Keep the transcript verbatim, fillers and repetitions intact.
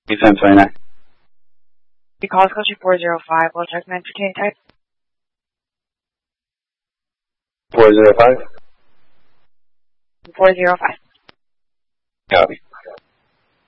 Defense twenty-nine. Your call is culture four zero five. We'll check my entertain type. four zero five? four zero five. Copy.